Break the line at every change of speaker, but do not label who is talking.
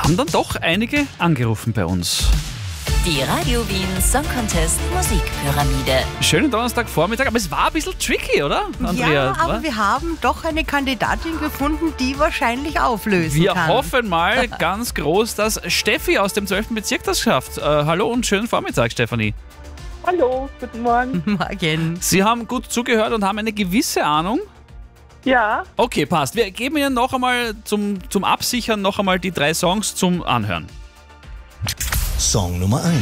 haben dann doch einige angerufen bei uns.
Die Radio Wien Song Contest Musikpyramide.
Schönen Donnerstagvormittag, aber es war ein bisschen tricky, oder, Andrea?
Ja, aber wir haben doch eine Kandidatin gefunden, die wahrscheinlich auflösen
Wir
kann.
hoffen mal ganz groß, dass Steffi aus dem 12. Bezirk das schafft. Hallo und schönen Vormittag, Stefanie.
Hallo, guten Morgen.
Morgen.
Sie haben gut zugehört und haben eine gewisse Ahnung.
Ja,
Okay, passt. Wir geben Ihnen noch einmal zum Absichern noch einmal die 3 Songs zum Anhören.
Song Nummer 1.